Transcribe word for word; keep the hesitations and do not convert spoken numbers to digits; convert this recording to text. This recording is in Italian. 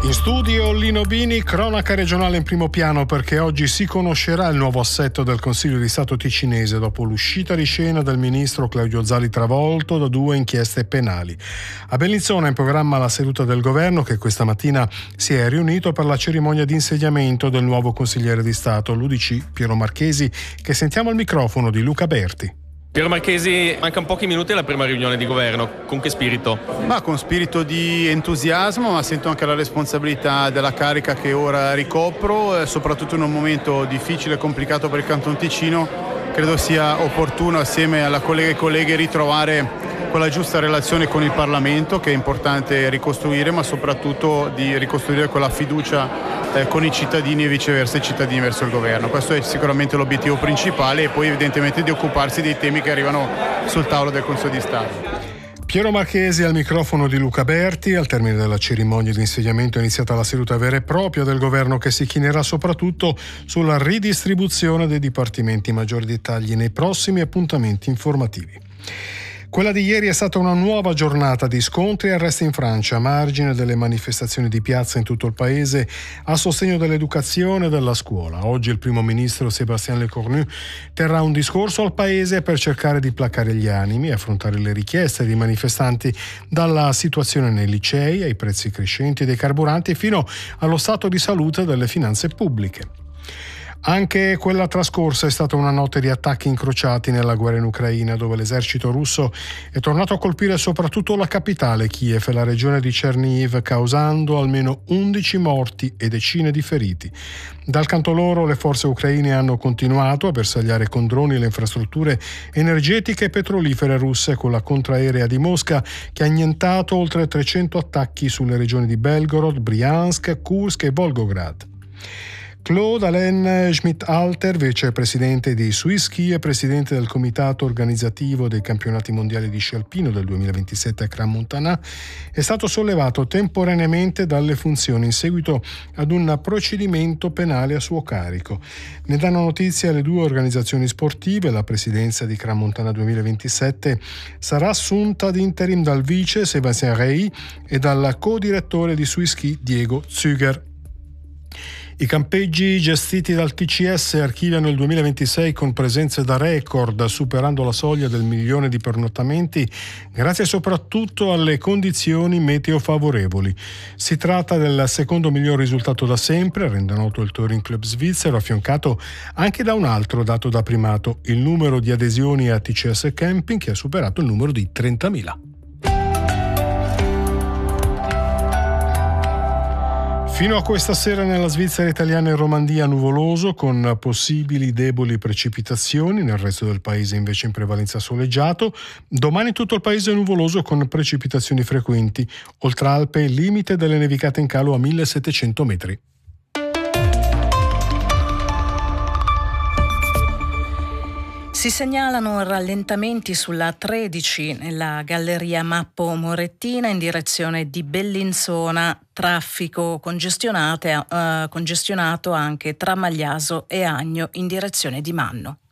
In studio Lino Bini, cronaca regionale in primo piano, perché oggi si conoscerà il nuovo assetto del Consiglio di Stato ticinese dopo l'uscita di scena del ministro Claudio Zali travolto da due inchieste penali. A Bellinzona è in programma la seduta del governo che questa mattina si è riunito per la cerimonia di insediamento del nuovo consigliere di Stato, l'U D C Piero Marchesi, che sentiamo al microfono di Luca Berti. Piero Marchesi, mancano pochi minuti alla prima riunione di governo, con che spirito? Ma con spirito di entusiasmo, ma sento anche la responsabilità della carica che ora ricopro, soprattutto in un momento difficile e complicato per il Canton Ticino. Credo sia opportuno, assieme alla collega e colleghe, ritrovare quella giusta relazione con il Parlamento, che è importante ricostruire, ma soprattutto di ricostruire quella fiducia eh, con i cittadini e viceversa i cittadini verso il governo. Questo è sicuramente l'obiettivo principale, e poi evidentemente di occuparsi dei temi che arrivano sul tavolo del Consiglio di Stato. Piero Marchesi al microfono di Luca Berti. Al termine della cerimonia di insediamento è iniziata la seduta vera e propria del governo, che si chinerà soprattutto sulla ridistribuzione dei dipartimenti. Maggiori dettagli nei prossimi appuntamenti informativi. Quella di ieri è stata una nuova giornata di scontri e arresti in Francia, a margine delle manifestazioni di piazza in tutto il paese a sostegno dell'educazione e della scuola. Oggi il primo ministro Sébastien Lecornu terrà un discorso al paese per cercare di placare gli animi e affrontare le richieste dei manifestanti, dalla situazione nei licei ai prezzi crescenti dei carburanti fino allo stato di salute delle finanze pubbliche. Anche quella trascorsa è stata una notte di attacchi incrociati nella guerra in Ucraina, dove l'esercito russo è tornato a colpire soprattutto la capitale Kiev e la regione di Chernihiv, causando almeno undici morti e decine di feriti. Dal canto loro, le forze ucraine hanno continuato a bersagliare con droni le infrastrutture energetiche e petrolifere russe, con la contraerea di Mosca che ha annientato oltre trecento attacchi sulle regioni di Belgorod, Briansk, Kursk e Volgograd. Claude Alain Schmidt-Alter, vicepresidente di Swiss Ski e presidente del comitato organizzativo dei campionati mondiali di sci alpino del duemilaventisette a Crans-Montana, è stato sollevato temporaneamente dalle funzioni in seguito ad un procedimento penale a suo carico. Ne danno notizia le due organizzazioni sportive. La presidenza di Crans-Montana duemilaventisette sarà assunta ad interim dal vice Sébastien Rey e dal co-direttore di Swiss Ski Diego Züger. I campeggi gestiti dal T C S archiviano il duemilaventisei con presenze da record, superando la soglia del milione di pernottamenti grazie soprattutto alle condizioni meteo favorevoli. Si tratta del secondo miglior risultato da sempre, rende noto il Touring Club svizzero, affiancato anche da un altro dato da primato: il numero di adesioni a T C S Camping, che ha superato il numero di trentamila. Fino a questa sera nella Svizzera italiana e Romandia nuvoloso, con possibili deboli precipitazioni, nel resto del paese invece in prevalenza soleggiato. Domani tutto il paese è nuvoloso con precipitazioni frequenti. Oltre Alpe, limite delle nevicate in calo a millesettecento metri. Si segnalano rallentamenti sulla tredici nella galleria Mappo Morettina in direzione di Bellinzona, traffico congestionato, eh, congestionato anche tra Magliaso e Agno in direzione di Manno.